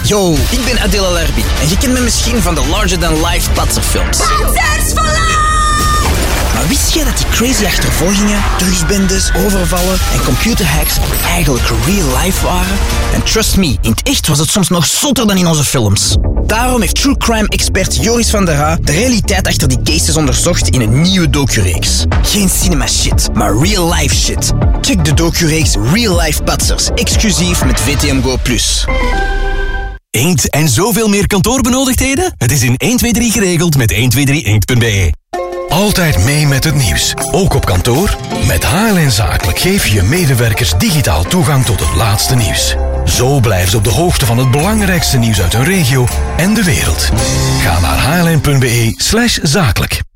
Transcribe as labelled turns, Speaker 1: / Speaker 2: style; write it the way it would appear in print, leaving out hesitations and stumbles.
Speaker 1: Yo, ik ben Adil El-Arbi en je kent me misschien van de Larger Than Life Patserfilms.
Speaker 2: Patsers for life!
Speaker 1: Maar wist jij dat die crazy achtervolgingen, drugsbendes, overvallen en computerhacks eigenlijk real life waren? En trust me, in het echt was het soms nog zotter dan in onze films. Daarom heeft true crime expert Joris van der Haa de realiteit achter die cases onderzocht in een nieuwe docureeks. Geen cinema shit, maar real life shit. Check de docureeks Real Life Patsers, exclusief met VTM Go+.
Speaker 3: Inkt en zoveel meer kantoorbenodigdheden? Het is in 123 geregeld met 123inkt.be.
Speaker 4: Altijd mee met het nieuws, ook op kantoor? Met HLN Zakelijk geef je je medewerkers digitaal toegang tot het laatste nieuws. Zo blijven ze op de hoogte van het belangrijkste nieuws uit hun regio en de wereld. Ga naar hln.be/zakelijk.